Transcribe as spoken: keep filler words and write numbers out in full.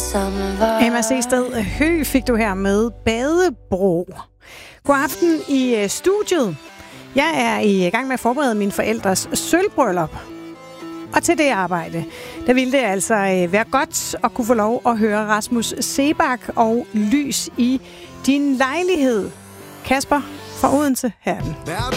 Emma Seested Høgh fik du her med Badebro. God aften i studiet. Jeg er i gang med at forberede mine forældres sølvbryllup. Og til det arbejde, der ville det altså være godt at kunne få lov at høre Rasmus Seebach og Lys i din lejlighed. Kasper fra Odense, her er den.